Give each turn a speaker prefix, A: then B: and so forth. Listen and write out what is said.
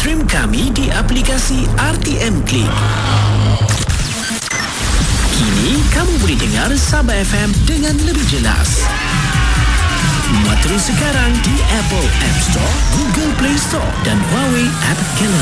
A: Stream kami di aplikasi RTM Klik. Kini kamu boleh dengar Sabah FM dengan lebih jelas. Muat terus sekarang di Apple App Store, Google Play Store dan Huawei App Gallery.